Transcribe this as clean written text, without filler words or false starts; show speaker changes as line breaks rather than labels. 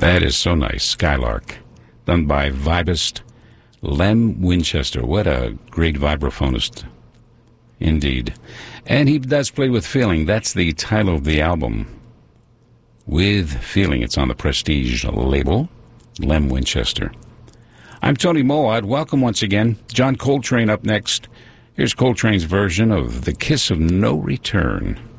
That is so nice. Skylark, done by vibist Lem Winchester. What a great vibraphonist, indeed. And he does play with feeling. That's the title of the album. With Feeling. It's on the Prestige label, Lem Winchester. I'm Tony Moad. Welcome once again. John Coltrane up next. Here's Coltrane's version of The Kiss of No Return.